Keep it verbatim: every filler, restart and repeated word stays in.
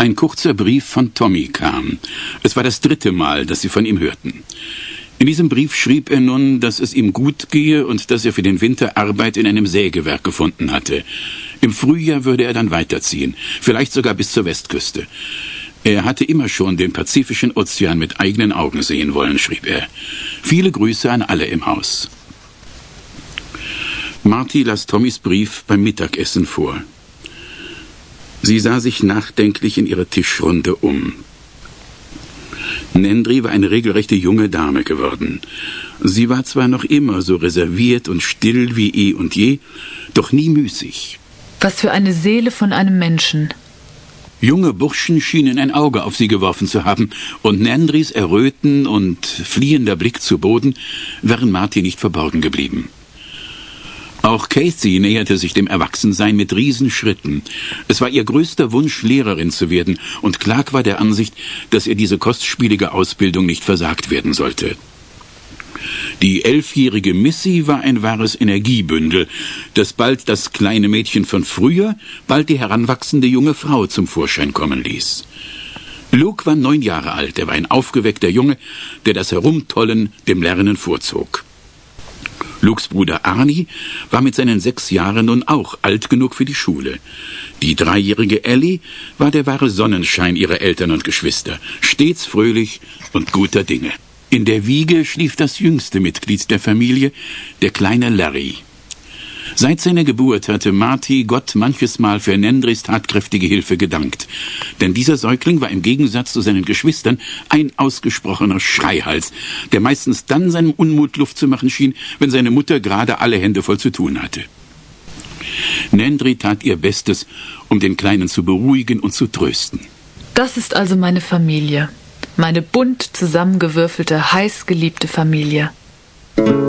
ein kurzer Brief von Tommy kam. Es war das dritte Mal, dass sie von ihm hörten. In diesem Brief schrieb er nun, dass es ihm gut gehe und dass er für den Winter Arbeit in einem Sägewerk gefunden hatte. Im Frühjahr würde er dann weiterziehen, vielleicht sogar bis zur Westküste. Er hatte immer schon den Pazifischen Ozean mit eigenen Augen sehen wollen, schrieb er. Viele Grüße an alle im Haus. Marty las Tommys Brief beim Mittagessen vor. Sie sah sich nachdenklich in ihrer Tischrunde um. Nendry war eine regelrechte junge Dame geworden. Sie war zwar noch immer so reserviert und still wie eh und je, doch nie müßig. Was für eine Seele von einem Menschen. Junge Burschen schienen ein Auge auf sie geworfen zu haben, und Nendrys Erröten und fliehender Blick zu Boden waren Marty nicht verborgen geblieben. Auch Cathy näherte sich dem Erwachsensein mit Riesenschritten. Es war ihr größter Wunsch, Lehrerin zu werden, und Clark war der Ansicht, dass ihr diese kostspielige Ausbildung nicht versagt werden sollte. Die elfjährige Missy war ein wahres Energiebündel, das bald das kleine Mädchen von früher, bald die heranwachsende junge Frau zum Vorschein kommen ließ. Luke war neun Jahre alt, er war ein aufgeweckter Junge, der das Herumtollen dem Lernen vorzog. Lukes Bruder Arnie war mit seinen sechs Jahren nun auch alt genug für die Schule. Die dreijährige Ellie war der wahre Sonnenschein ihrer Eltern und Geschwister, stets fröhlich und guter Dinge. In der Wiege schlief das jüngste Mitglied der Familie, der kleine Larry. Seit seiner Geburt hatte Marty Gott manches Mal für Nendrys tatkräftige Hilfe gedankt. Denn dieser Säugling war im Gegensatz zu seinen Geschwistern ein ausgesprochener Schreihals, der meistens dann seinem Unmut Luft zu machen schien, wenn seine Mutter gerade alle Hände voll zu tun hatte. Nendry tat ihr Bestes, um den Kleinen zu beruhigen und zu trösten. Das ist also meine Familie. Meine bunt zusammengewürfelte, heißgeliebte Familie.